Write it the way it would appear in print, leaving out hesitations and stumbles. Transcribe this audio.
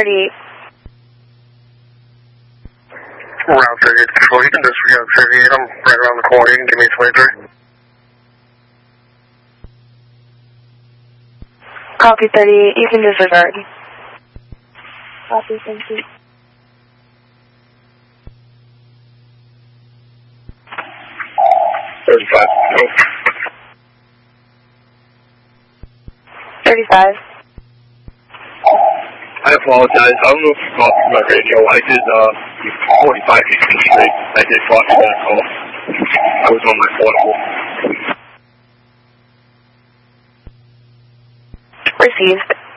38. Route 38 Control, you can disregard 38. I'm right around the corner. You can give me 23. Copy 38. You can disregard. Copy, thank you. 35. Go. 35. I apologize. I don't know if you called through my radio. I did 45 Eastern Street. I did copy that call. I was on my portable. Received.